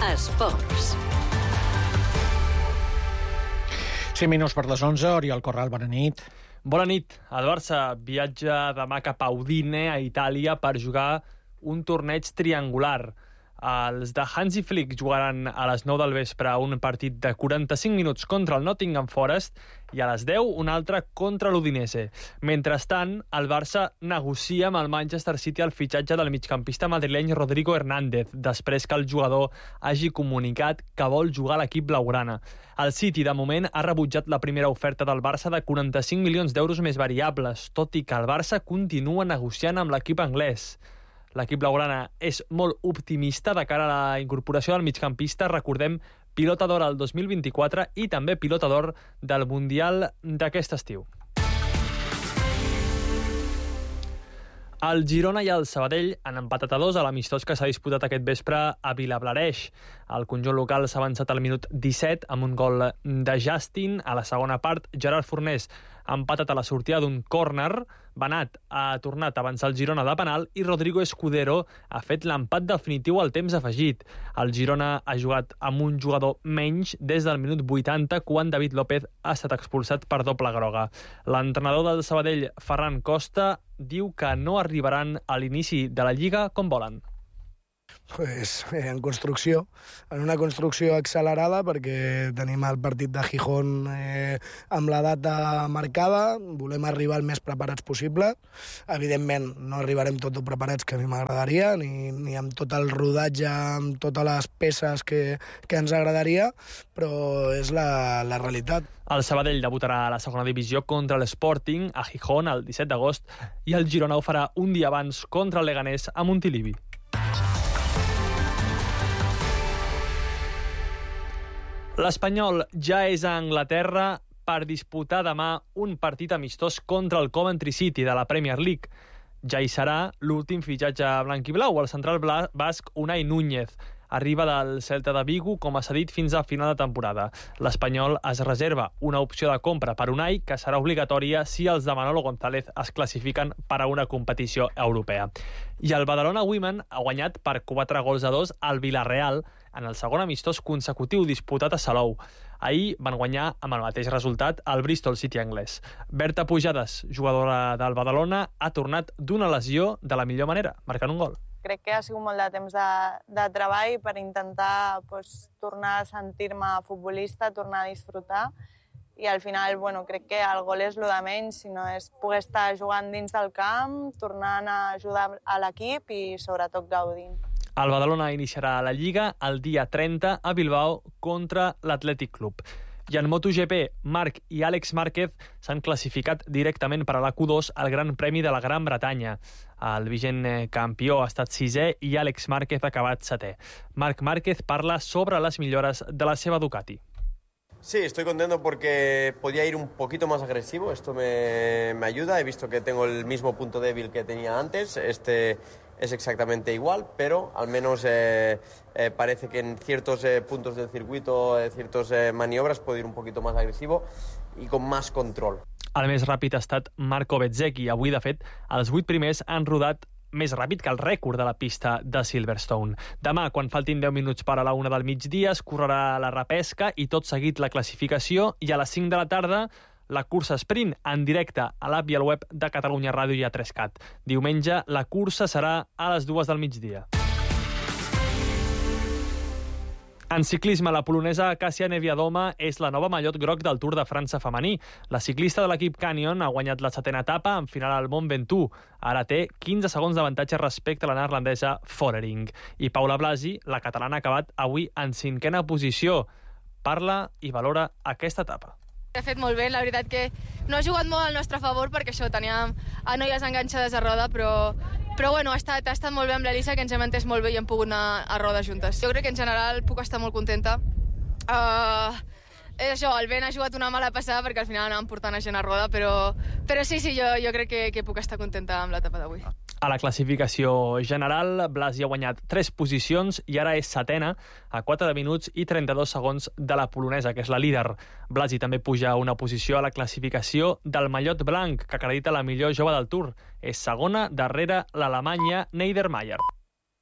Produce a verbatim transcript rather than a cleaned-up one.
Esports. cinc minuts per les onze, Oriol Corral, bona nit. Bona nit. El Barça viatja demà cap a Udine, a Itàlia, per jugar un torneig triangular. Els de Hansi Flick jugaran a les nou del vespre un partit de quaranta-cinc minuts contra el Nottingham Forest i a les deu un altre contra l'Udinese. Mentrestant, el Barça negocia amb el Manchester City el fitxatge del migcampista madrileny Rodrigo Hernández, després que el jugador hagi comunicat que vol jugar a l'equip blaugrana. El City, de moment, ha rebutjat la primera oferta del Barça de quaranta-cinc milions d'euros més variables, tot i que el Barça continua negociant amb l'equip anglès. L'equip blaugrana és molt optimista de cara a la incorporació del migcampista. Recordem, pilota d'or al dos mil vint-i-quatre i també pilota d'or del Mundial d'aquest estiu. El Girona i el Sabadell han empatat a dos a l'amistós que s'ha disputat aquest vespre a Vilablareix. El conjunt local s'ha avançat al minut disset amb un gol de Justin. A la segona part, Gerard Fornés ha empatat a la sortida d'un córner. Benat ha tornat a avançar el Girona de penal i Rodrigo Escudero ha fet l'empat definitiu al temps afegit. El Girona ha jugat amb un jugador menys des del minut vuitanta, quan David López ha estat expulsat per doble groga. L'entrenador del Sabadell, Ferran Costa, diu que no arribaran a l'inici de la Lliga com volen. Pues, eh, en construcció, en una construcció accelerada, perquè tenim el partit de Gijón eh, amb la data marcada, volem arribar el més preparats possible. Evidentment, no arribarem tot preparats, que a mi m'agradaria, ni, ni amb tot el rodatge, amb totes les peces que, que ens agradaria, però és la, la realitat. El Sabadell debutarà a la segona divisió contra l'Sporting a Gijón el disset d'agost i el Girona ho farà un dia abans contra el Leganés a Montilivi. L'Espanyol ja és a Anglaterra per disputar demà un partit amistós contra el Coventry City de la Premier League. Ja hi serà l'últim fitxatge blanc-i-blau, el central basc Unai Núñez. Arriba del Celta de Vigo, com a cedit, fins a final de temporada. L'Espanyol es reserva una opció de compra per Unai, que serà obligatòria si els de Manolo González es classifiquen per a una competició europea. I el Badalona Women ha guanyat per quatre gols a dos al Villarreal en el segon amistós consecutiu disputat a Salou. Ahir van guanyar amb el mateix resultat al Bristol City anglès. Berta Pujades, jugadora del Badalona, ha tornat d'una lesió de la millor manera, marcant un gol. Crec que ha sigut molt de temps de, de treball per intentar pues, tornar a sentir-me futbolista, tornar a disfrutar, i al final bueno, crec que el gol és el de menys, sinó és poder estar jugant dins del camp, tornant a ajudar a l'equip i sobretot gaudint. El Badalona iniciarà la Lliga el dia trenta a Bilbao contra l'Athletic Club. I en MotoGP, Marc i Àlex Márquez s'han classificat directament per a la Q dos al Gran Premi de la Gran Bretanya. El vigent campió ha estat sisè i Àlex Márquez ha acabat setè. Marc Márquez parla sobre les millores de la seva Ducati. Sí, estoy contento porque podía ir un poquito más agresivo, esto me, me ayuda, he visto que tengo el mismo punto débil que tenía antes, este es exactamente igual, pero al menos eh, eh, parece que en ciertos eh, puntos del circuito, en ciertas eh, maniobras, puedo ir un poquito más agresivo y con más control. El més ràpid ha estat Marco Bezzecchi. Avui, de fet, els vuit primers han rodat més ràpid que el rècord de la pista de Silverstone. Demà, quan faltin deu minuts per a la una del migdia, es correrà la repesca i tot seguit la classificació, i a les cinc de la tarda la cursa sprint en directe a l'app i al web de Catalunya Ràdio i a tres cat. Diumenge la cursa serà a les dues del migdia. En ciclisme, la polonesa Kasia Niewiadoma és la nova mallot groc del Tour de França femení. La ciclista de l'equip Canyon ha guanyat la setena etapa en final al Mont Ventoux. Ara té quinze segons d'avantatge respecte a la neerlandesa Follering. I Paula Blasi, la catalana, ha acabat avui en cinquena posició. Parla i valora aquesta etapa. Ha fet molt bé, la veritat que no ha jugat molt al nostre favor perquè això, teníem a noies enganxades a roda, però, però bueno, ha estat, ha estat molt bé amb l'Elisa, que ens hem entès molt bé i hem pogut anar a roda juntes. Jo crec que en general puc estar molt contenta. Uh, és això, el vent ha jugat una mala passada perquè al final anàvem portant a gent a roda, però, però sí, sí, jo, jo crec que, que puc estar contenta amb l'etapa d'avui. A la classificació general, Blasi ha guanyat tres posicions i ara és setena, a quatre minuts i trenta-dos segons de la polonesa, que és la líder. Blasi també puja una posició a la classificació del mallot blanc, que acredita la millor jove del Tour. És segona darrere l'Alemanya Neidermayer.